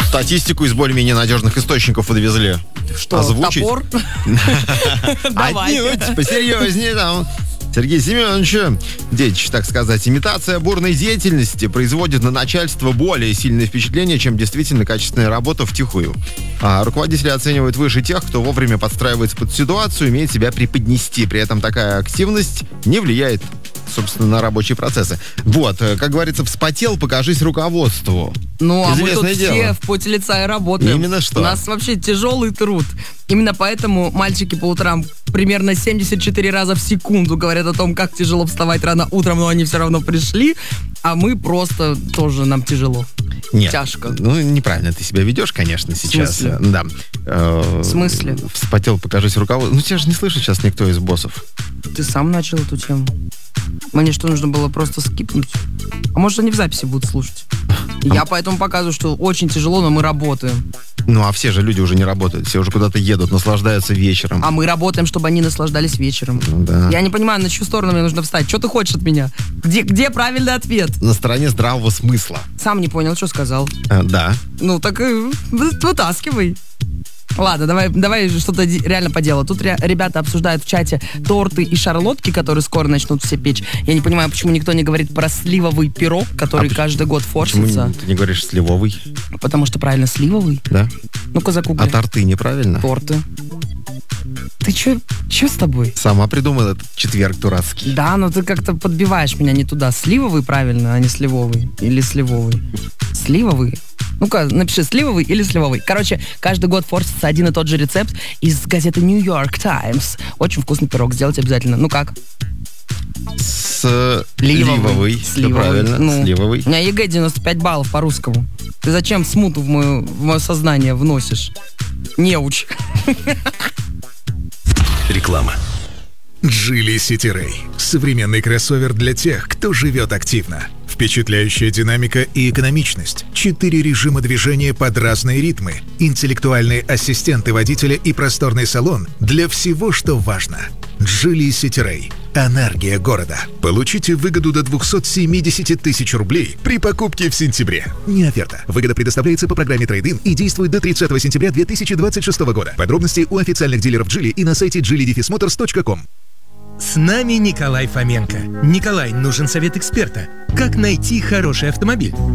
Статистику из более-менее надежных источников подвезли. Что, озвучить? топор? Давай. Отнюдь, посерьезнее там. Сергей Семенович Детич, так сказать, имитация бурной деятельности производит на начальство более сильное впечатление, чем действительно качественная работа втихую. А руководители оценивают выше тех, кто вовремя подстраивается под ситуацию, умеет себя преподнести. При этом такая активность не влияет, собственно, на рабочие процессы. Вот, как говорится, вспотел, покажись руководству. Ну, а мы тут Известное дело. все в поте лица и работаем. Именно что. У нас вообще тяжелый труд. Именно поэтому мальчики по утрам примерно 74 раза в секунду говорят о том, как тяжело вставать рано утром, но они все равно пришли, а мы просто тоже, нам тяжело. Нет. Тяжко. Ну, неправильно ты себя ведешь, конечно, сейчас. смысле? Да. В смысле? Вспотел, покажись руководству. Ну, тебя же не слышит сейчас никто из боссов. Ты сам начал эту тему. Мне что, нужно было просто скипнуть? А может, они в записи будут слушать? Я поэтому показываю, что очень тяжело, но мы работаем. Ну, а все же люди уже не работают, все уже куда-то едут, наслаждаются вечером. А мы работаем, чтобы они наслаждались вечером. Ну, да. Я не понимаю, на чью сторону мне нужно встать. Что ты хочешь от меня? Где правильный ответ? На стороне здравого смысла. Сам не понял, что сказал. Да. Ну, так вытаскивай. Ладно, давай что-то реально по делу. Тут ребята обсуждают в чате торты и шарлотки, которые скоро начнут все печь. Я не понимаю, почему никто не говорит про сливовый пирог, который каждый год форсится. Почему ты не говоришь сливовый? Потому что правильно сливовый. Да. Ну-ка загугли. А торты неправильно? Торты. Ты чё с тобой? Сама придумала этот четверг дурацкий. Да, но ты как-то подбиваешь меня не туда. Сливовый правильно, а не сливовый. Или сливовый. Сливовый? Ну-ка, напиши, сливовый или сливовый. Короче, каждый год форсится один и тот же рецепт из газеты New York Times. Очень вкусный пирог, сделайте обязательно. Ну как? Сливовый. Да, правильно, Ну, сливовый. У меня ЕГЭ 95 баллов по-русскому. Ты зачем смуту в мое сознание вносишь? Неуч. Реклама. Geely City Ray. Современный кроссовер для тех, кто живет активно. Впечатляющая динамика и экономичность. 4 режима движения под разные ритмы. Интеллектуальные ассистенты водителя и просторный салон для всего, что важно. Geely City Ray. Энергия города. Получите выгоду до 270 тысяч рублей при покупке в сентябре. Не оферта. Выгода предоставляется по программе Trade-in и действует до 30 сентября 2026 года. Подробности у официальных дилеров Geely и на сайте geely-motors.com. С нами Николай Фоменко. Николай, нужен совет эксперта. Как найти хороший автомобиль?